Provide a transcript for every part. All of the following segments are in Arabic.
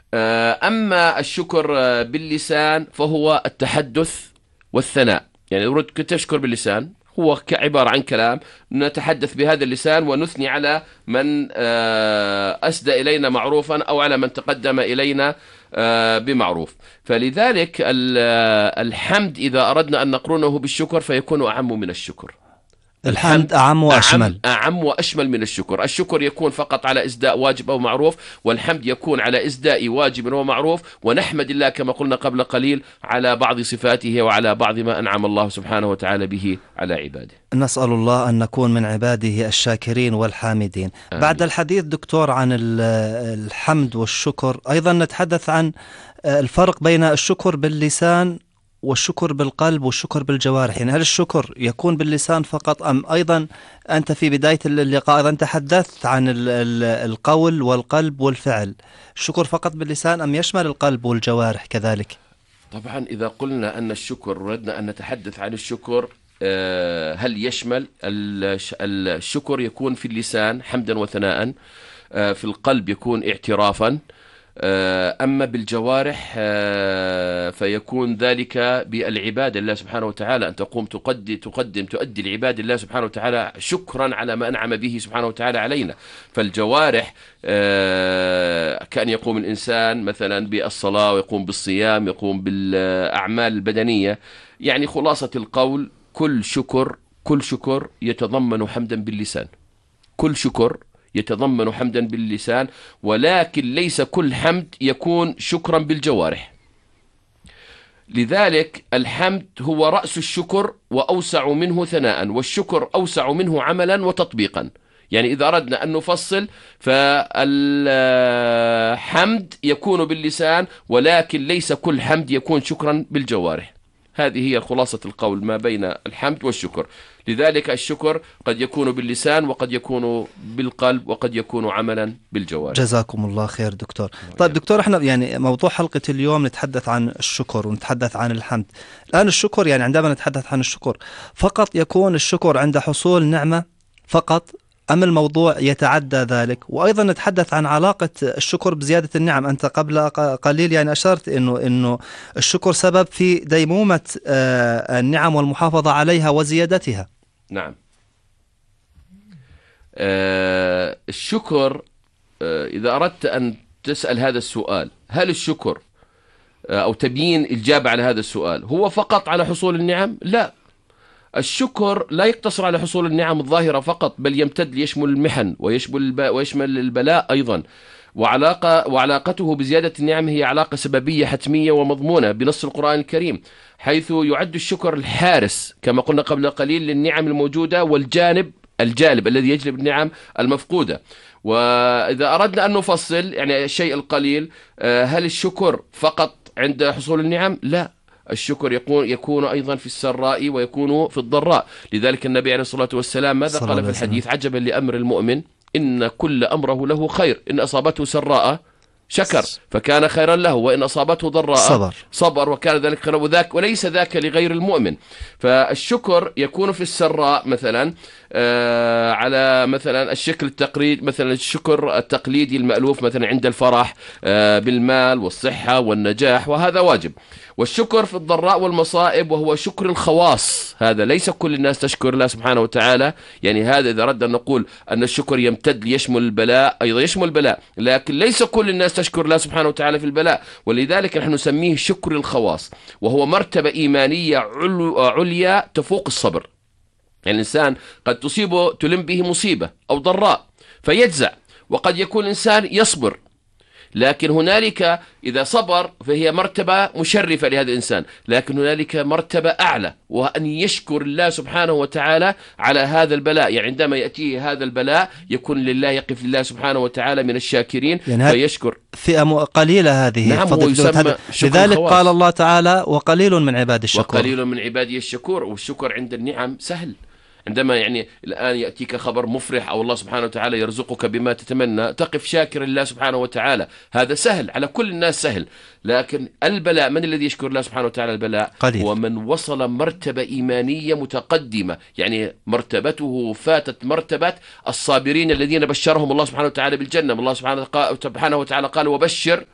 أما الشكر باللسان فهو التحدث والثناء. يعني كنت تشكر باللسان هو عبارة عن كلام نتحدث بهذا اللسان ونثني على من أسدى إلينا معروفا أو على من تقدم إلينا بمعروف. فلذلك الحمد إذا أردنا أن نقرنه بالشكر فيكون أعم من الشكر. الحمد أعم وأشمل. أعم وأشمل من الشكر. الشكر يكون فقط على إسداء واجب أو معروف، والحمد يكون على إسداء واجب ومعروف، ونحمد الله كما قلنا قبل قليل على بعض صفاته وعلى بعض ما أنعم الله سبحانه وتعالى به على عباده. نسأل الله أن نكون من عباده الشاكرين والحامدين. آمين. بعد الحديث دكتور عن الحمد والشكر أيضا نتحدث عن الفرق بين الشكر باللسان والشكر بالقلب والشكر بالجوارح. يعني هل الشكر يكون باللسان فقط أم أيضا أنت في بداية اللقاء أيضا تحدثت عن القول والقلب والفعل، الشكر فقط باللسان أم يشمل القلب والجوارح كذلك؟ طبعا إذا قلنا أن الشكر ردنا أن نتحدث عن الشكر هل يشمل الشكر يكون في اللسان حمدا وثناء، في القلب يكون اعترافا، أما بالجوارح فيكون ذلك بالعبادة لله سبحانه وتعالى، أن تقوم تؤدي العبادة لله سبحانه وتعالى شكرا على ما أنعم به سبحانه وتعالى علينا. فالجوارح كأن يقوم الإنسان مثلا بالصلاة ويقوم بالصيام يقوم بالأعمال البدنية. يعني خلاصة القول كل شكر يتضمن حمدا باللسان، كل شكر يتضمن حمدا باللسان، ولكن ليس كل حمد يكون شكرا بالجوارح. لذلك الحمد هو رأس الشكر وأوسع منه ثناء، والشكر أوسع منه عملا وتطبيقا. يعني إذا أردنا أن نفصل فالحمد يكون باللسان، ولكن ليس كل حمد يكون شكرا بالجوارح. هذه هي خلاصة القول ما بين الحمد والشكر. لذلك الشكر قد يكون باللسان وقد يكون بالقلب وقد يكون عملا بالجوارح. جزاكم الله خير دكتور. طيب دكتور، احنا يعني موضوع حلقة اليوم نتحدث عن الشكر ونتحدث عن الحمد. الآن الشكر يعني عندما نتحدث عن الشكر فقط يكون الشكر عند حصول نعمة فقط أم الموضوع يتعدى ذلك؟ وأيضا نتحدث عن علاقة الشكر بزيادة النعم. أنت قبل قليل يعني أشرت إنه الشكر سبب في ديمومة النعم والمحافظة عليها وزيادتها. نعم. الشكر إذا أردت أن تسأل هذا السؤال، هل الشكر أو تبيين الإجابة على هذا السؤال هو فقط على حصول النعم؟ لا، الشكر لا يقتصر على حصول النعم الظاهرة فقط، بل يمتد ليشمل المحن ويشمل البلاء أيضا. وعلاقته بزيادة النعم هي علاقة سببية حتمية ومضمونة بنص القرآن الكريم، حيث يعد الشكر الحارس كما قلنا قبل قليل للنعم الموجودة، والجالب الذي يجلب النعم المفقودة. وإذا أردنا أن نفصل يعني الشيء القليل، هل الشكر فقط عند حصول النعم؟ لا، الشكر يكون أيضا في السراء ويكون في الضراء. لذلك النبي عليه الصلاة والسلام ماذا قال في الحديث؟ عجبا لأمر المؤمن إن كل أمره له خير، إن أصابته سراء شكر فكان خيرا له، وإن أصابته ضراء صبر وكان ذلك خيرا، وذاك وليس ذاك لغير المؤمن. فالشكر يكون في السراء مثلا على مثلا الشكل التقليدي، مثلا الشكر التقليدي المألوف مثلا عند الفرح بالمال والصحة والنجاح، وهذا واجب. والشكر في الضراء والمصائب وهو شكر الخواص، هذا ليس كل الناس تشكر الله سبحانه وتعالى. يعني هذا إذا ردنا نقول أن الشكر يمتد ليشمل البلاء، أيضا يشمل البلاء، لكن ليس كل الناس تشكر الله سبحانه وتعالى في البلاء. ولذلك نحن نسميه شكر الخواص، وهو مرتبة إيمانية عليا تفوق الصبر. يعني الإنسان قد تلم به مصيبة أو ضراء فيجزع، وقد يكون الإنسان يصبر، لكن هنالك إذا صبر فهي مرتبة مشرفة لهذا الإنسان، لكن هنالك مرتبة أعلى وأن يشكر الله سبحانه وتعالى على هذا البلاء. يعني عندما يأتيه هذا البلاء يكون لله، يقف لله سبحانه وتعالى من الشاكرين يعني فيشكر. فئة قليلة هذه. نعم، هو يسمى لذلك قال الله تعالى وقليل من عبادي الشكور. وقليل من عبادي الشكور. والشكر عند النعم سهل. عندما يعني الآن يأتيك خبر مفرح أو الله سبحانه وتعالى يرزقك بما تتمنى، تقف شاكر الله سبحانه وتعالى، هذا سهل على كل الناس سهل. لكن البلاء من الذي يشكر الله سبحانه وتعالى البلاء؟ قليل. ومن وصل مرتبة إيمانية متقدمة، يعني مرتبته فاتت مرتبة الصابرين الذين بشرهم الله سبحانه وتعالى بالجنة. الله سبحانه وتعالى قال وبشر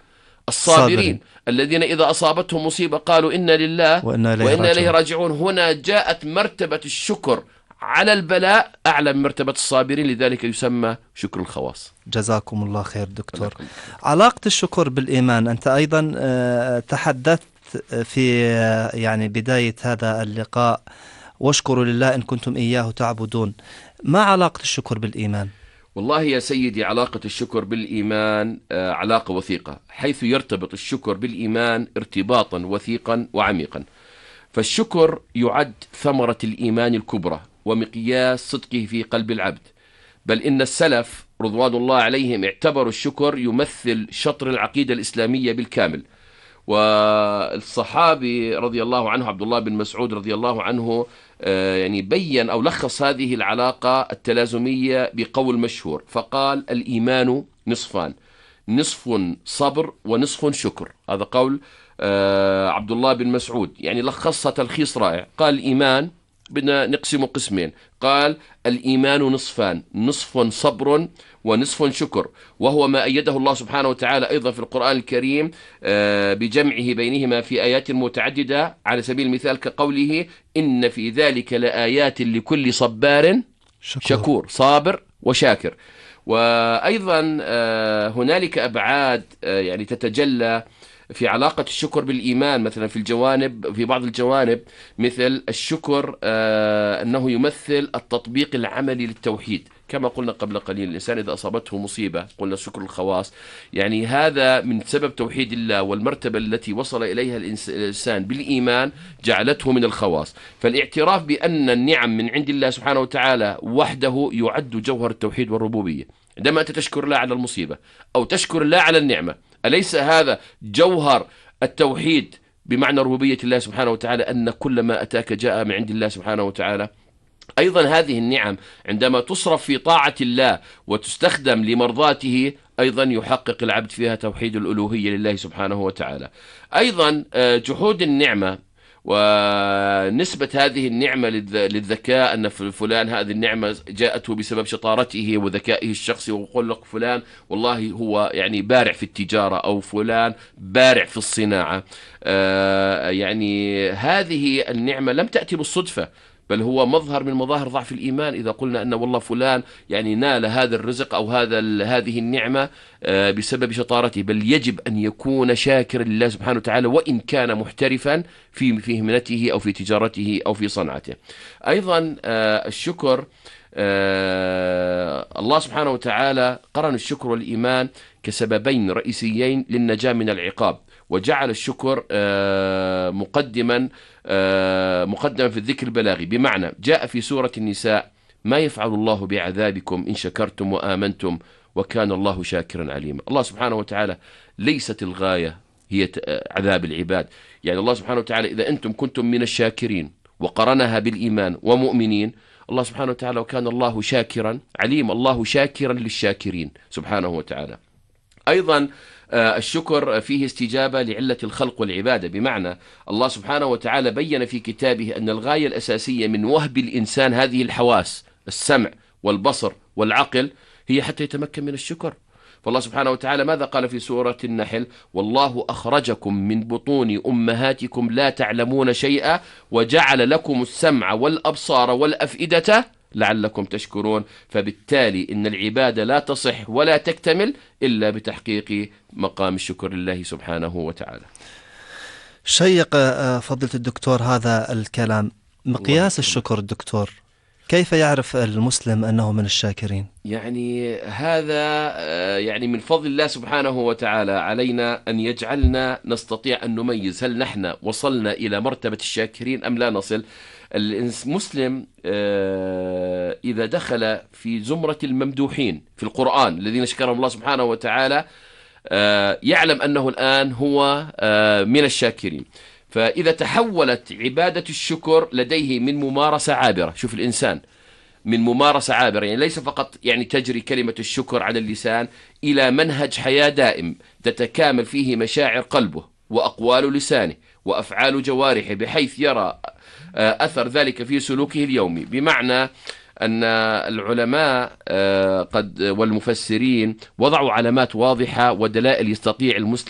الصابرين الذين إذا أصابتهم مصيبة قالوا إنا لله وإنا إليه راجعون. هنا جاءت مرتبة الشكر على البلاء أعلى من مرتبة الصابرين، لذلك يسمى شكر الخواص. جزاكم الله خير دكتور. علاقة الشكر بالإيمان، أنت أيضا تحدثت في يعني بداية هذا اللقاء واشكروا لله إن كنتم إياه تعبدون. ما علاقة الشكر بالإيمان؟ والله يا سيدي، علاقة الشكر بالإيمان علاقة وثيقة، حيث يرتبط الشكر بالإيمان ارتباطا وثيقا وعميقا. فالشكر يعد ثمرة الإيمان الكبرى ومقياس صدقه في قلب العبد، بل إن السلف رضوان الله عليهم اعتبروا الشكر يمثل شطر العقيدة الإسلامية بالكامل. والصحابي رضي الله عنه عبد الله بن مسعود رضي الله عنه يعني بين أو لخص هذه العلاقة التلازمية بقول مشهور، فقال: الإيمان نصفان، نصف صبر ونصف شكر. هذا قول عبد الله بن مسعود، يعني لخصها تلخيص رائع. قال الإيمان بدنا نقسمه قسمين، قال الإيمان نصفان، نصف صبر ونصف شكر، وهو ما أيده الله سبحانه وتعالى أيضا في القرآن الكريم بجمعه بينهما في آيات متعددة، على سبيل المثال كقوله: إن في ذلك لآيات لكل صبار شكور، صابر وشاكر. وأيضا هنالك أبعاد يعني تتجلى في علاقة الشكر بالإيمان، مثلا في بعض الجوانب، مثل الشكر أنه يمثل التطبيق العملي للتوحيد، كما قلنا قبل قليل الإنسان إذا أصابته مصيبة قلنا شكر الخواص، يعني هذا من سبب توحيد الله والمرتبة التي وصل إليها الإنسان بالإيمان جعلته من الخواص. فالاعتراف بأن النعم من عند الله سبحانه وتعالى وحده يعد جوهر التوحيد والربوبية. عندما أنت تشكر الله على المصيبة أو تشكر الله على النعمة، أليس هذا جوهر التوحيد بمعنى ربوبية الله سبحانه وتعالى، أن كل ما أتاك جاء من عند الله سبحانه وتعالى؟ أيضا هذه النعم عندما تصرف في طاعة الله وتستخدم لمرضاته أيضا يحقق العبد فيها توحيد الألوهية لله سبحانه وتعالى. أيضا جحود النعمة ونسبة هذه النعمة للذكاء، أن فلان هذه النعمة جاءته بسبب شطارته وذكائه الشخصي، ويقول لك فلان والله هو يعني بارع في التجارة، أو فلان بارع في الصناعة. يعني هذه النعمة لم تأتي بالصدفة، بل هو مظهر من مظاهر ضعف الإيمان. إذا قلنا أن والله فلان يعني نال هذا الرزق أو هذه النعمة بسبب شطارته، بل يجب أن يكون شاكرا لله سبحانه وتعالى وإن كان محترفا في مهنته أو في تجارته أو في صنعته. أيضا الشكر، الله سبحانه وتعالى قرن الشكر والإيمان كسببين رئيسيين للنجاة من العقاب، وجعل الشكر مقدما في الذكر البلاغي، بمعنى جاء في سورة النساء: ما يفعل الله بعذابكم إن شكرتم وآمنتم وكان الله شاكرا عليما. الله سبحانه وتعالى ليست الغاية هي عذاب العباد، يعني الله سبحانه وتعالى إذا أنتم كنتم من الشاكرين وقرنها بالإيمان ومؤمنين، الله سبحانه وتعالى وكان الله شاكرا عليم، الله شاكرا للشاكرين سبحانه وتعالى. أيضا الشكر فيه استجابة لعلة الخلق والعبادة، بمعنى الله سبحانه وتعالى بين في كتابه أن الغاية الأساسية من وهب الإنسان هذه الحواس، السمع والبصر والعقل، هي حتى يتمكن من الشكر. فالله سبحانه وتعالى ماذا قال في سورة النحل؟ والله أخرجكم من بطون أمهاتكم لا تعلمون شيئا وجعل لكم السمع والأبصار والأفئدة لعلكم تشكرون. فبالتالي إن العبادة لا تصح ولا تكتمل إلا بتحقيق مقام الشكر لله سبحانه وتعالى. شيق فضيلة الدكتور هذا الكلام. مقياس الشكر الدكتور، كيف يعرف المسلم أنه من الشاكرين؟ يعني هذا يعني من فضل الله سبحانه وتعالى علينا أن يجعلنا نستطيع أن نميز هل نحن وصلنا إلى مرتبة الشاكرين أم لا نصل. المسلم إذا دخل في زمرة الممدوحين في القرآن الذين شكرهم الله سبحانه وتعالى يعلم أنه الآن هو من الشاكرين. فإذا تحولت عبادة الشكر لديه من ممارسة عابرة، شوف الإنسان من ممارسة عابرة، يعني ليس فقط يعني تجري كلمة الشكر على اللسان، إلى منهج حياة دائم تتكامل فيه مشاعر قلبه وأقوال لسانه وأفعال جوارحه، بحيث يرى أثر ذلك في سلوكه اليومي. بمعنى أن العلماء والمفسرين وضعوا علامات واضحة ودلائل يستطيع المسلم